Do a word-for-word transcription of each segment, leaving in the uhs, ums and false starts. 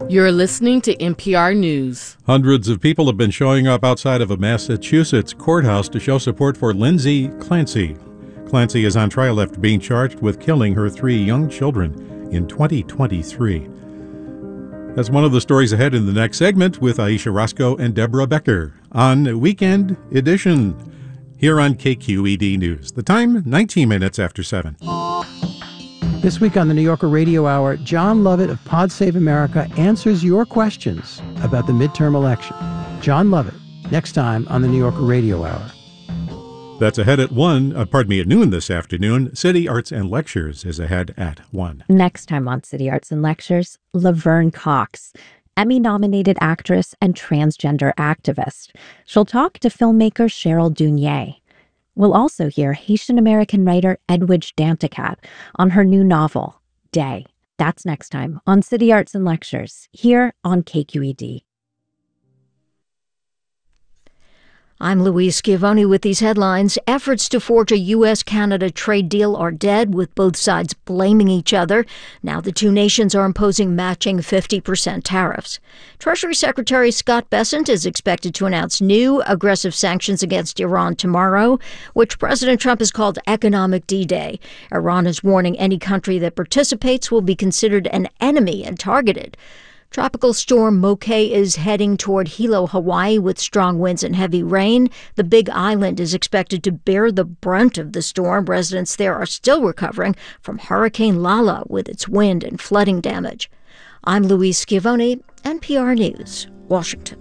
You're listening to N P R News. Hundreds of people have been showing up outside of a Massachusetts courthouse to show support for Lindsay Clancy. Clancy is on trial after being charged with killing her three young children in twenty twenty-three. That's one of the stories ahead in the next segment with Aisha Roscoe and Deborah Becker on Weekend Edition here on K Q E D News. The time, nineteen minutes after seven. This week on the New Yorker Radio Hour, John Lovett of Pod Save America answers your questions about the midterm election. John Lovett, next time on the New Yorker Radio Hour. That's ahead at one, uh, pardon me, at noon this afternoon. City Arts and Lectures is ahead at one. Next time on City Arts and Lectures, Laverne Cox, Emmy-nominated actress and transgender activist. She'll talk to filmmaker Cheryl Dunye. We'll also hear Haitian-American writer Edwidge Danticat on her new novel, Day. That's next time on City Arts and Lectures, here on K Q E D. I'm Louise Schiavone with these headlines. Efforts to forge a U S Canada trade deal are dead, with both sides blaming each other. Now the two nations are imposing matching fifty percent tariffs. Treasury Secretary Scott Bessent is expected to announce new aggressive sanctions against Iran tomorrow, which President Trump has called economic D-Day. Iran is warning any country that participates will be considered an enemy and targeted. Tropical storm Moke is heading toward Hilo, Hawaii, with strong winds and heavy rain. The Big Island is expected to bear the brunt of the storm. Residents there are still recovering from Hurricane Lala with its wind and flooding damage. I'm Louise Schiavone, N P R News, Washington.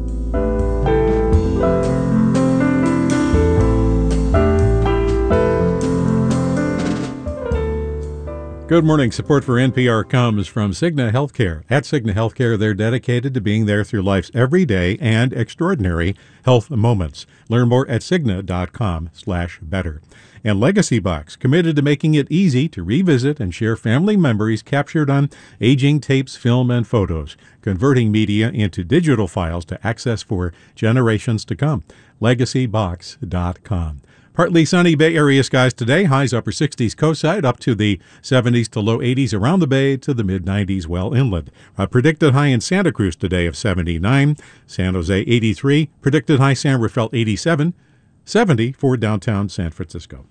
Good morning. Support for N P R comes from Cigna Healthcare. At Cigna Healthcare, they're dedicated to being there through life's everyday and extraordinary health moments. Learn more at Cigna.com slash better. And Legacy Box, committed to making it easy to revisit and share family memories captured on aging tapes, film, and photos, converting media into digital files to access for generations to come. Legacy Box dot com. Partly sunny Bay Area skies today. Highs upper sixties coastside, up to the seventies to low eighties around the Bay, to the mid nineties well inland. A predicted high in Santa Cruz today of seventy-nine. San Jose eighty-three. Predicted high San Rafael eighty-seven. seventy for downtown San Francisco.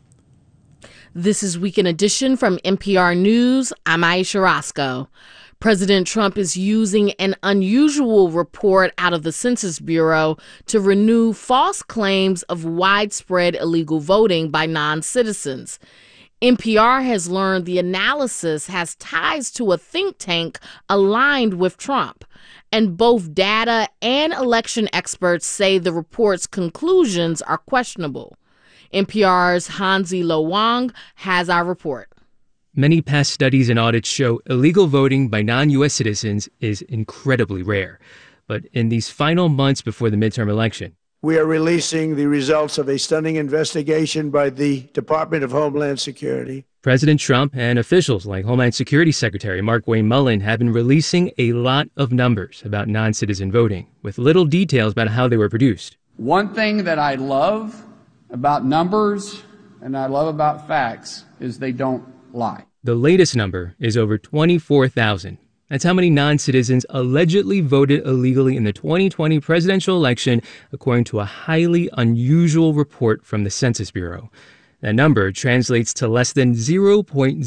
This is Weekend Edition from N P R News. I'm Aisha Roscoe. President Trump is using an unusual report out of the Census Bureau to renew false claims of widespread illegal voting by non-citizens. N P R has learned the analysis has ties to a think tank aligned with Trump, and both data and election experts say the report's conclusions are questionable. N P R's Hansi Lo Wang has our report. Many past studies and audits show illegal voting by non-U S citizens is incredibly rare. But in these final months before the midterm election, we are releasing the results of a stunning investigation by the Department of Homeland Security. President Trump and officials like Homeland Security Secretary Markwayne Mullin have been releasing a lot of numbers about non-citizen voting, with little details about how they were produced. One thing that I love about numbers and I love about facts is they don't lie. The latest number is over twenty-four thousand. That's how many non-citizens allegedly voted illegally in the twenty twenty presidential election, according to a highly unusual report from the Census Bureau. That number translates to less than zero point